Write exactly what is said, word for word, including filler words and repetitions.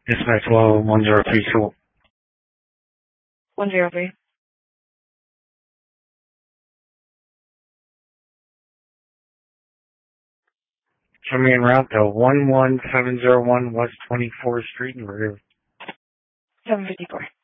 Dispatch well one zero three two. one zero three. Show me en route to one one seven zero one West twenty-fourth Street in River. seven fifty-four.